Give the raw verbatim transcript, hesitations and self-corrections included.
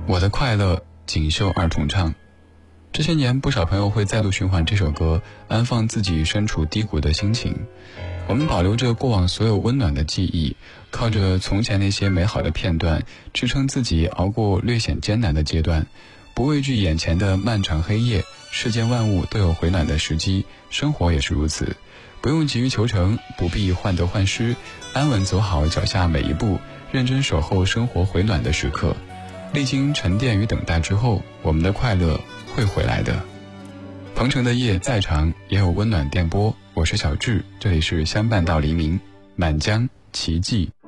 我的快乐锦绣二重唱。这些年不少朋友会再度循环这首歌，安放自己身处低谷的心情。我们保留着过往所有温暖的记忆，靠着从前那些美好的片段，支撑自己熬过略显艰难的阶段，不畏惧眼前的漫长黑夜。世间万物都有回暖的时机，生活也是如此，不用急于求成，不必患得患失，安稳走好脚下每一步，认真守候生活回暖的时刻。历经沉淀与等待之后，我们的快乐会回来的。鹏程的夜再长也有温暖电波，我是小智，这里是相伴到黎明，满江奇迹。